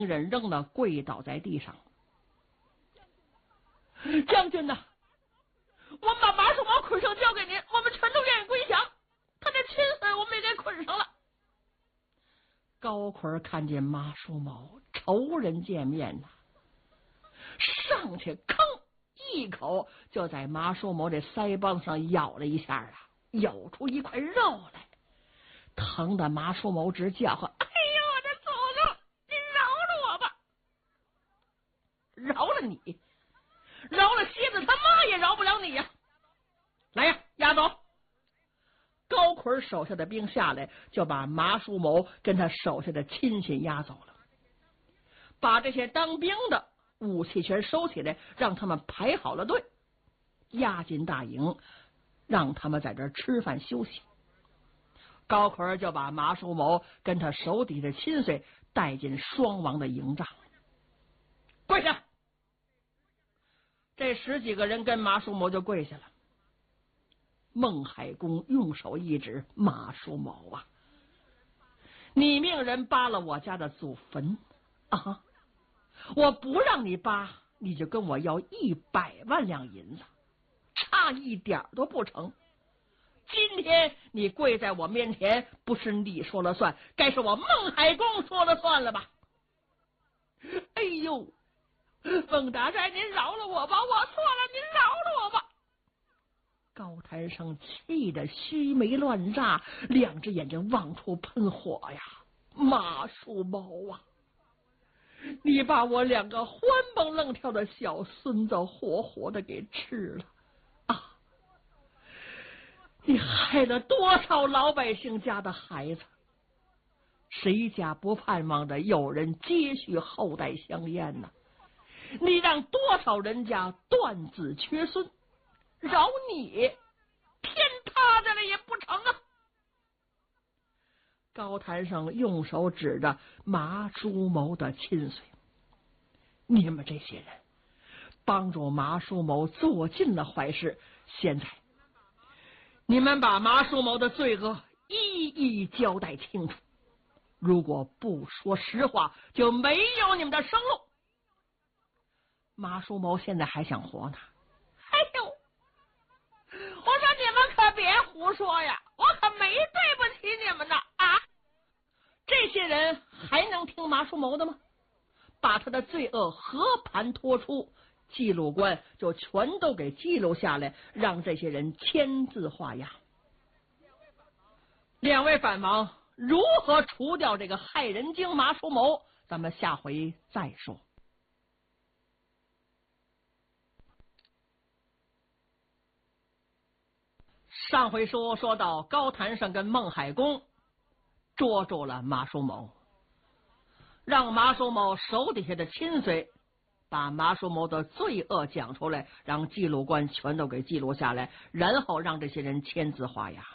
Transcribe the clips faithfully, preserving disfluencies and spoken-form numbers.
人扔了，跪倒在地上。将军呐，我们把马叔毛捆上交给您，我们全都愿意归降。他这亲随我们也给捆上了。高奎看见马叔毛仇人见面呐，上去吭一口就在马叔毛这腮帮上咬了一下啊，咬出一块肉来，疼的马叔毛直叫唤：“哎呦，我的祖宗，你饶了我吧！”饶了你，饶了蝎子他妈也饶不了你呀！来呀，押走！高奎手下的兵下来，就把马叔谋跟他手下的亲信押走了，把这些当兵的武器全收起来，让他们排好了队，押进大营，让他们在这儿吃饭休息。高奎就把马叔谋跟他手底的亲随带进双王的营帐，跪下！这十几个人跟马叔谋就跪下了。孟海公用手一指：“马叔谋啊，你命人扒了我家的祖坟啊！我不让你扒，你就跟我要一百万两银子，差一点都不成。今天你跪在我面前，不是你说了算，该是我孟海公说了算了吧？”哎呦，孟大帅，您饶了我吧，我错了，您饶了我吧！高谭生气得须眉乱炸，两只眼睛往出喷火呀！马叔谋啊，你把我两个欢蹦愣跳的小孙子活活的给吃了啊！你害了多少老百姓家的孩子？谁家不盼望着有人接续后代香烟呢？你让多少人家断子缺孙？饶你天塌下来也不成啊！高谭生用手指着马叔谋的亲随：“你们这些人帮助马叔谋做尽了坏事，现在你们把马叔谋的罪恶一一交代清楚，如果不说实话，就没有你们的生路。”马叔谋现在还想活呢。哎呦，我说你们可别胡说呀，我可没对不起你们呢啊！这些人还能听马叔谋的吗？把他的罪恶和盘托出，记录官就全都给记录下来，让这些人签字画押。两位反王如何除掉这个害人精马叔谋，咱们下回再说。上回书说到高谭生跟孟海公捉住了马叔谋，让马叔谋手底下的亲随把马叔谋的罪恶讲出来，让记录官全都给记录下来，然后让这些人签字画押。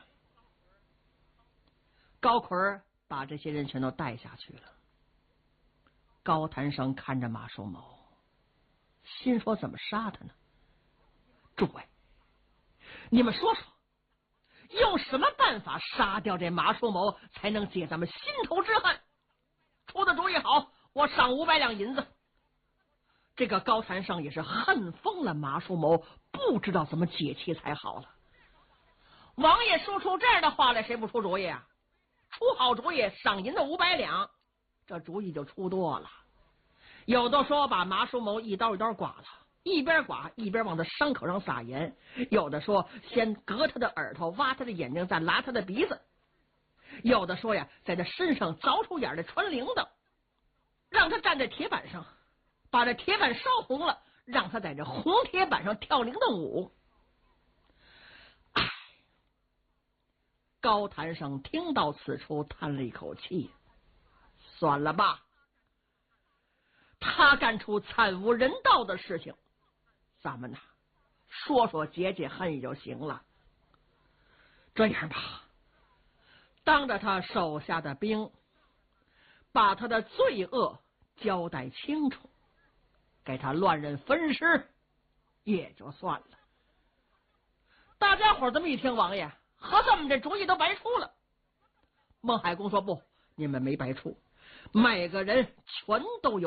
高奎把这些人全都带下去了。高谭生看着马叔谋，心说怎么杀他呢？诸位，你们说说，用什么办法杀掉这马叔谋才能解咱们心头之恨？出的主意好，我赏五百两银子。这个高谭生也是恨疯了马叔谋，不知道怎么解气才好了。王爷说出这样的话来，谁不出主意啊？出好主意，赏银子五百两，这主意就出多了。有的说把马叔谋一刀一刀剐了，一边剐一边往他伤口上撒盐；有的说先割他的耳朵，挖他的眼睛，再拉他的鼻子；有的说呀，在他身上凿出眼来穿铃铛，让他站在铁板上，把这铁板烧红了，让他在这红铁板上跳铃铛舞。唉，高谭生听到此处叹了一口气，算了吧，他干出惨无人道的事情，咱们呐说说解解恨也就行了。这样吧，当着他手下的兵，把他的罪恶交代清楚，给他乱刃分尸也就算了。大家伙这么一听，王爷合着我们这主意都白出了。孟海公说：“不，你们没白出， 每个人全都有。